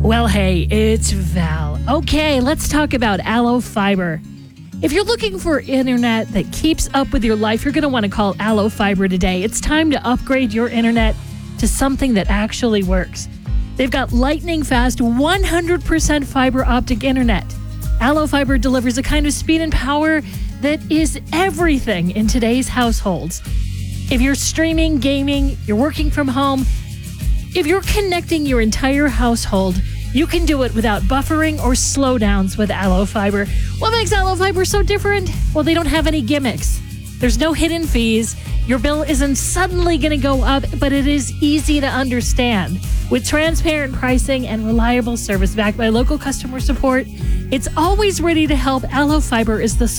Well, hey, it's Val. Okay, let's talk about Allo Fiber. If you're looking for internet that keeps up with your life, you're going to want to call Allo Fiber today. It's time to upgrade your internet to something that actually works. They've got lightning fast 100% fiber optic internet. Allo Fiber delivers a kind of speed and power that is everything in today's households. If you're streaming, gaming, you're working from home, if you're connecting your entire household, you can do it without buffering or slowdowns with Allo Fiber. What makes Allo Fiber so different? Well, they don't have any gimmicks. There's no hidden fees. Your bill isn't suddenly going to go up, but it is easy to understand. With transparent pricing and reliable service backed by local customer support, it's always ready to help. Allo Fiber is the